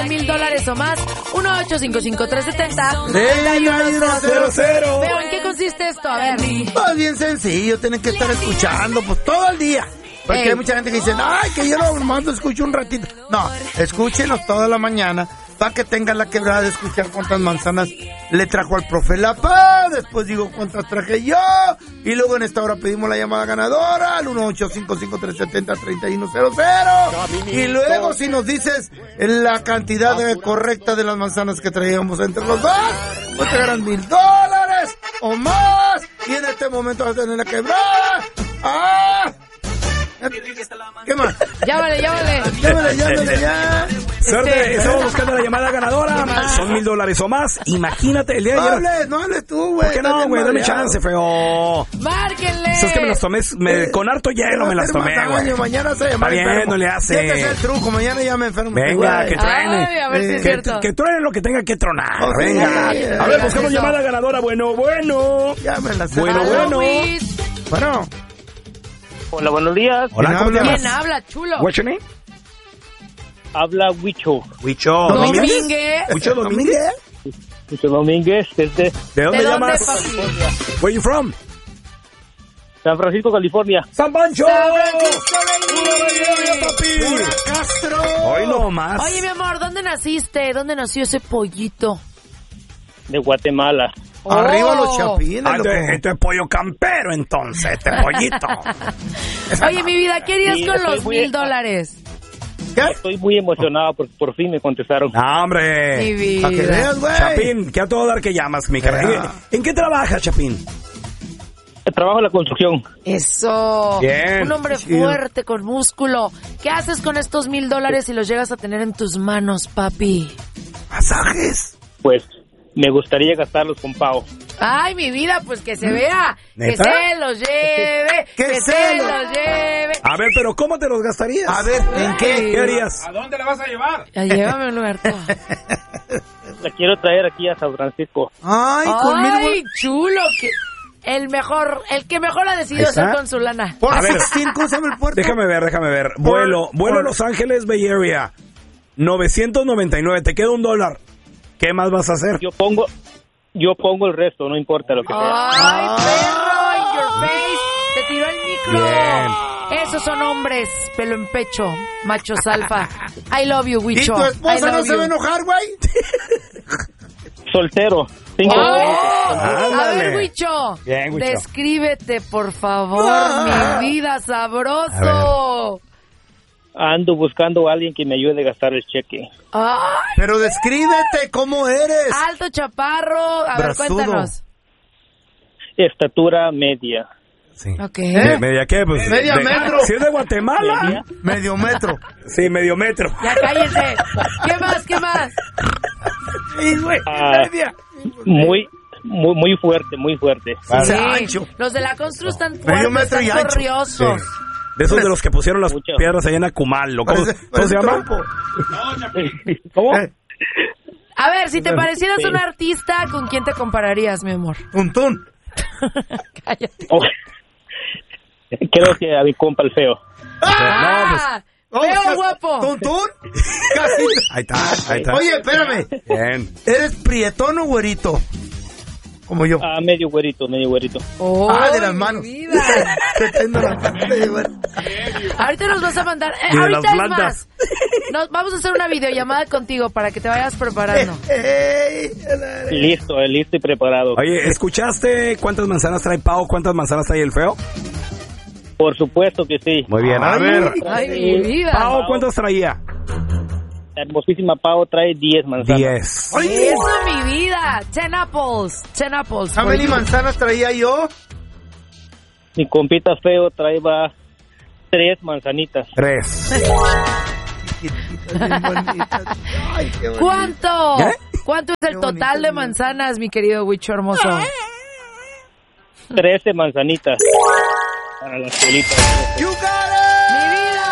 $1,000 o más. 1-855-370-3100. Veo, ¿en qué consiste esto? A ver. Pues bien sencillo, tienen que estar escuchando pues todo el día. Porque hay mucha gente que dice, ay, que yo nomás lo escucho un ratito. No, escúchenos toda la mañana para que tengan la quebrada de escuchar cuántas manzanas le trajo al profe La Paz. Después digo cuántas traje yo. Y luego en esta hora pedimos la llamada ganadora al 1-855-370-3100. Y luego si nos dices la cantidad correcta de las manzanas que traíamos entre los dos, pues te ganan $1,000 o más. Y en este momento vas a tener la quebrada. ¡Ah! ¿Qué más? Llámale. Ya. Suerte, estamos buscando la llamada ganadora. Son $1,000 o más. Imagínate el día de ayer. No hables tú, güey. ¿Por qué no, güey? Dame chance, feo. ¡Márquenle! Es que me las tomé, con harto hielo me las tomé, güey. Mañana se llama. Está bien, no le hace. Este es el truco, mañana ya me enfermo. Venga, que truene. Ay, a ver si es cierto. Que truene lo que tenga que tronar. Oh, venga. sí. A ver, buscamos llamada ganadora. Bueno. Llámenla. Aló, Luis. Bueno. Hola, buenos días. Hola, ¿cómo te llamas? ¿Quién habla, chulo? What's your name? Habla Huicho. Huicho Domínguez. Huicho Domínguez. Huicho Domínguez, desde ¿De dónde ¿De llamas? papi? Where you from? San Francisco, California. ¡San Pancho! Pura Castro. Hoy no más. Oye, mi amor, ¿dónde naciste? ¿Dónde nació ese pollito? De Guatemala. Arriba los chapines, loco. Esto es pollo campero, entonces, este pollito. Oye, mi vida, ¿qué harías Sí, con estoy los muy- $1,000? ¿Qué? Estoy muy emocionado porque por fin me contestaron. ¡Ah, hombre! Mi vida. Para que veas, güey. Chapín, ¿qué a todo dar que llamas, mi cara? ¿En qué trabajas, Chapín? Trabajo en la construcción. Eso. Bien. Un hombre Chido. fuerte, con músculo. ¿Qué haces con estos $1,000 si los llegas a tener en tus manos, papi? Masajes. Pues me gustaría gastarlos con Pau. Ay, mi vida, pues que se vea. ¿Neta? Que se los lleve. Que Que se se lo- los lleve. A ver, pero ¿cómo te los gastarías? A ver, ¿en qué? ¿Qué harías? Ya llévame a un lugar todo. La quiero traer aquí a San Francisco. Ay, conmigo. Ay, chulo. El que mejor ha decidido Ahí está. hacer con su lana. Por A ver. 16, ¿cómo se llama el puerto? Déjame ver. Vuelo a Los Ángeles, Bay Area. 999, te queda $1. ¿Qué más vas a hacer? Yo pongo el resto, no importa lo que sea. Ay, perro, in your face. Te tiró el micro. Bien. Esos son hombres, pelo en pecho, machos alfa. I love you, ¿Y Huicho. tu I esposa no love se va a you. enojar, güey? Soltero. 5 ¡Oh! años. A Ándale. ver, Huicho. Bien, Huicho. Descríbete, por favor, mi vida sabroso. Ando buscando a alguien que me ayude a gastar el cheque. Ay, Pero descríbete cómo eres. alto chaparro. A ver, Brazudo. cuéntanos. Estatura media. Sí. Ok. ¿Media qué? Pues, Media metro. Si es de Guatemala. Media. Medio metro. Sí, medio metro. Ya cállense. ¿Qué más? Sí, güey. Ah, Media. muy fuerte, muy fuerte. Sí. Ancho. Los de la constru están Medio fuertes, metro están y ancho. corriosos. De esos de los que pusieron las Mucho. piedras allá en Acumal. ¿Cómo Parece se llama? trompo. ¿Cómo? A ver, si te parecieras un artista, ¿con quién te compararías, mi amor? Tuntún. Cállate. Oh, creo que a mi compa el feo. ¡Ah! ¡Feo, guapo! ¿Tuntún? Casi. Ahí está. Oye, espérame. Bien. ¿Eres prietón o güerito? Como yo. Medio güerito. Oh, De las manos. mi vida. Te tengo la mano de güero. Ahorita nos vas a mandar. Y de ahorita las es plantas. más. Vamos a hacer una videollamada contigo para que te vayas preparando. Listo y preparado. Oye, ¿escuchaste cuántas manzanas trae Pau? ¿Cuántas manzanas trae el feo? Por supuesto que sí. Muy bien, a ver. Ay, mi vida. Pau, ¿cuántas traía? La hermosísima Pau trae 10 manzanas. 10. Eso, mi vida. 10 apples. 10 apples. ¿A for many you. manzanas traía yo? Mi compita feo traía 3 manzanitas. 3. Bien bonitas. Ay, qué bonito. ¿Cuánto? ¿Qué? ¿Cuánto es el Qué bonito, total de mi vida. manzanas, mi querido Huicho hermoso? 13 manzanitas. Para la escuelita. You got ¡Mi it. vida!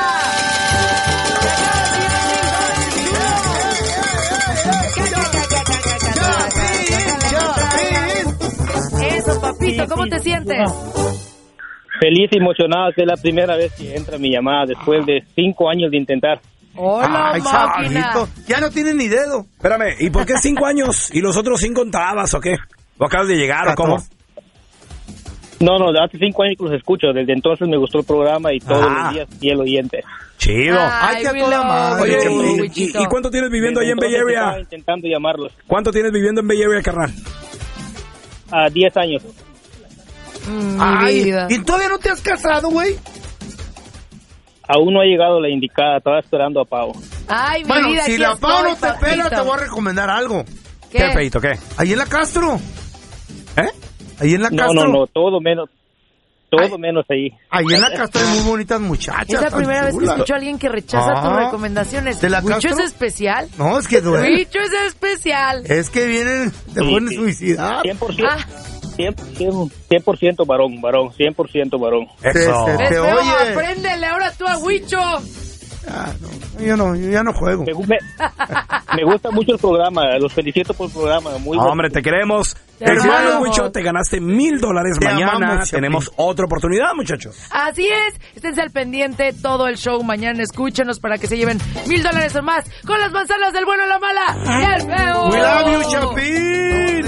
Eso, papito, ¿cómo te sientes? Feliz y emocionado que es la primera vez que entra mi llamada después de 5 años de intentar. Hola, Ay, máquina. chavito, ya no tiene ni dedo. Espérame, ¿y por qué 5 años? ¿Y los otros 5 contabas o qué? ¿O acabas de llegar o cómo? No, hace 5 años que los escucho. Desde entonces me gustó el programa y todos los días fiel oyente. Chido. Ay, qué toda madre. Oye, qué ¿y Wichito. cuánto tienes viviendo ahí en Bay Entonces Area? estaba intentando llamarlos. ¿Cuánto tienes viviendo en Bay Area, carnal? 10 años. Mi Ay, vida. ¿y todavía no te has casado, güey? Aún no ha llegado la indicada. Estaba esperando a Pau. Ay, mi Bueno, vida, si aquí la Pau no estoy, te pela, papito. te voy a recomendar algo. ¿Qué? ¿Qué, Feito, qué? Ahí en la Castro. ¿Eh? Ahí en la Castro. No, todo menos ahí. Ahí en la Castro hay muy bonitas muchachas. Es la tan primera vez que chulas. escucho a alguien que rechaza tus Ah, recomendaciones. ¿de la ¿Wicho Castro? es especial? No, es que duele. ¿Wicho es especial? Es que vienen, te Sí, pueden sí. suicidar. 100%. Ah. 100% varón, 100% varón. Eso. Se- Es te feo, oye. apréndele ahora tú a Wicho. Ah, no, yo ya no juego. Me gusta mucho el programa, los felicito por el programa. Muy bueno. Hombre, te queremos. Te Felicidades, amamos. Wicho. Te ganaste $1,000 Te mañana. amamos, Chapín. Tenemos otra oportunidad, muchachos. Así es, esténse al pendiente todo el show mañana, escúchenos para que se lleven $1,000 o más con las manzanas del bueno, la mala y el feo. We love you, Chapín.